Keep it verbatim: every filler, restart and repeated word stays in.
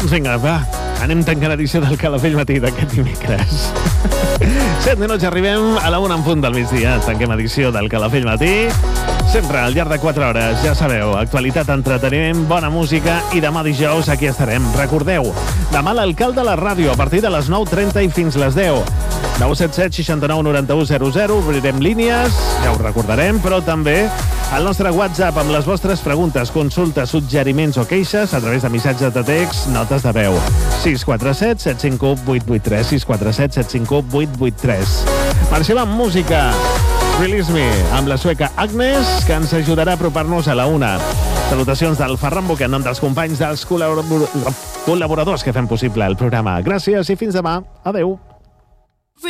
Doncs vinga, va, anem tancant l'edició del Calafell Matí d'aquest dimecres. Set minuts, arribem a la una en punt del migdia. Tanquem edició del Calafell Matí. Sempre al llarg de quatre hores, ja sabeu, actualitat, entreteniment, bona música, i demà dijous aquí estarem. Recordeu, demà l'alcalde a la ràdio a partir de les nou trenta i fins les deu. nou set set seixanta nou noranta u zero zero, obrirem línies, ja ho recordarem, però també al nostre WhatsApp amb les vostres preguntes, consultes, suggeriments o queixes a través de missatges de text, notes de veu. sis quatre set set cinc u vuit vuit tres, sis quatre set set cinc u vuit vuit tres. Marxem amb música. Release Me, amb la sueca Agnes, que ens ajudarà a apropar-nos a la una. Salutacions del Ferran Buc en nom dels companys, dels col·laboradors que fem possible el programa. Gràcies i fins demà. Adeu.